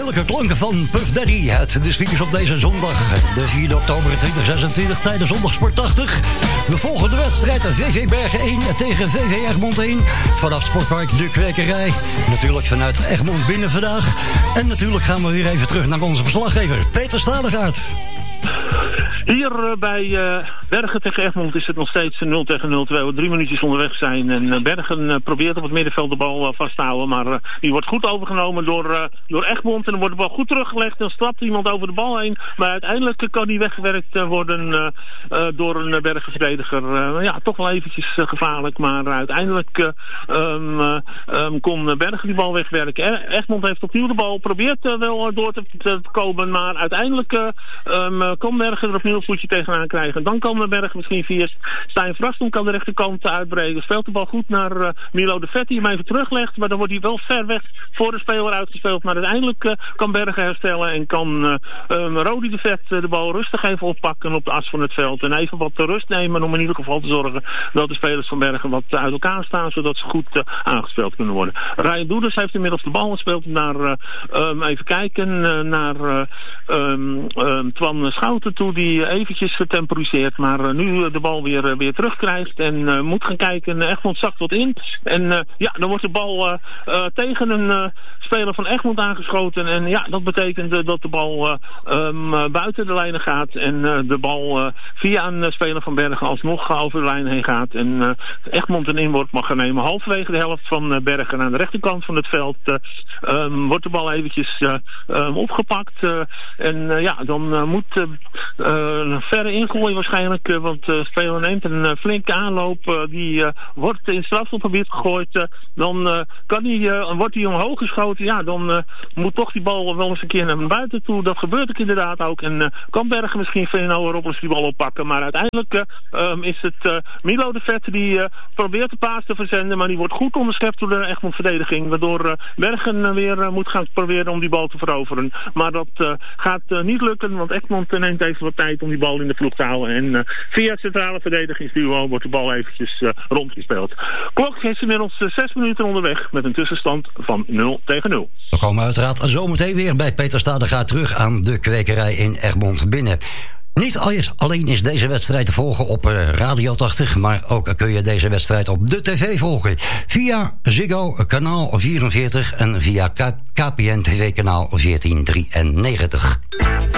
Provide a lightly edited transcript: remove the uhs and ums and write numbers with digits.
Heerlijke klanken van Puff Daddy uit de speakers op deze zondag, de 4 oktober 2026, tijdens Zondagsport 80. We volgen de wedstrijd VV Bergen 1 tegen VV Egmond 1 vanaf Sportpark De Kwekerij. Natuurlijk vanuit Egmond binnen vandaag. En natuurlijk gaan we weer even terug naar onze verslaggever Peter Stadegaard. Hier bij Bergen tegen Egmond is het nog steeds 0-0. We 3 minuutjes onderweg zijn. En Bergen probeert op het middenveld de bal vast te houden. Maar die wordt goed overgenomen door Egmond. En dan wordt de bal goed teruggelegd. En stapt iemand over de bal heen. Maar uiteindelijk kan die weggewerkt worden door een Bergen-verdediger. Ja, toch wel eventjes gevaarlijk. Maar uiteindelijk kon Bergen die bal wegwerken. Egmond heeft opnieuw de bal. Probeert wel door te komen. Maar uiteindelijk kan Bergen er opnieuw een voetje tegenaan krijgen. Dan kan Bergen misschien via Stijn Vraston kan de rechterkant uitbreken. Speelt de bal goed naar Milo de Vet die hem even teruglegt. Maar dan wordt hij wel ver weg voor de speler uitgespeeld. Maar uiteindelijk kan Bergen herstellen en kan Rodi de Vet de bal rustig even oppakken op de as van het veld. En even wat rust nemen om in ieder geval te zorgen dat de spelers van Bergen wat uit elkaar staan, zodat ze goed aangespeeld kunnen worden. Ryan Doeders heeft inmiddels de bal gespeeld naar even kijken naar Twan Schouten toe, die eventjes getemporiseerd, maar nu de bal weer terugkrijgt en moet gaan kijken. Egmond zakt wat in en dan wordt de bal tegen een speler van Egmond aangeschoten en ja, dat betekent dat de bal buiten de lijnen gaat en de bal via een speler van Bergen alsnog over de lijn heen gaat en Egmond een inworp mag gaan nemen. Halverwege de helft van Bergen aan de rechterkant van het veld wordt de bal eventjes opgepakt en dan moet een verre ingooi waarschijnlijk, want de speler neemt een flinke aanloop, die wordt in het strafschopgebied gegooid, dan wordt hij omhoog geschoten, ja, dan moet toch die bal wel eens een keer naar buiten toe, dat gebeurt ook inderdaad ook, en kan Bergen misschien Veenhouwer Roppers die bal oppakken, maar uiteindelijk is het Milo de Vet die probeert de paas te verzenden, maar die wordt goed onderschept door de Egmond verdediging, waardoor Bergen weer moet gaan proberen om die bal te veroveren, maar dat gaat niet lukken, want Egmond neemt even wat tijd om die bal in de ploeg te houden. En via het centrale verdedigingsduo wordt de bal eventjes rondgespeeld. Klok is inmiddels 6 minuten onderweg met een tussenstand van 0-0. We komen uiteraard zometeen weer bij Peter Stadegaard terug aan de Kwekerij in Egmond binnen. Niet alleen is deze wedstrijd te volgen op Radio 80, maar ook kun je deze wedstrijd op de tv volgen. Via Ziggo kanaal 44 en via KPN TV kanaal 1493.